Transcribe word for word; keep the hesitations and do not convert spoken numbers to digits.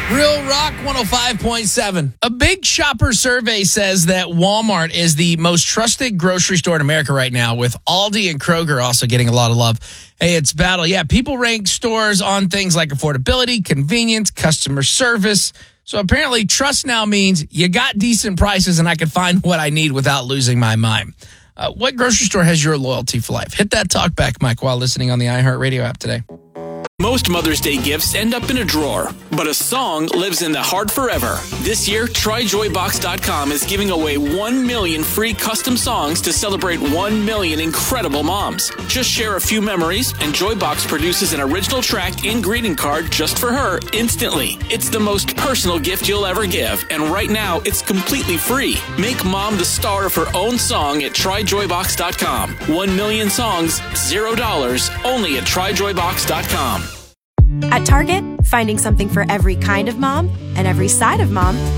Real Rock one oh five point seven. A big shopper survey says that Walmart is the most trusted grocery store in America right now, with Aldi and Kroger also getting a lot of love. Hey, it's battle. Yeah, people rank stores on things like affordability, convenience, customer service. So apparently trust now means you got decent prices and I can find what I need without losing my mind. Uh, what grocery store has your loyalty for life? Hit that talk back, Mike, while listening on the iHeartRadio app today. Most Mother's Day gifts end up in a drawer, but a song lives in the heart forever. This year, Try Joy Box dot com is giving away one million free custom songs to celebrate one million incredible moms. Just share a few memories, and Joybox produces an original track and greeting card just for her instantly. It's the most personal gift you'll ever give, and right now, it's completely free. Make mom the star of her own song at Try Joy Box dot com. One million songs, zero dollars, only at Try Joy Box dot com. At Target, finding something for every kind of mom and every side of mom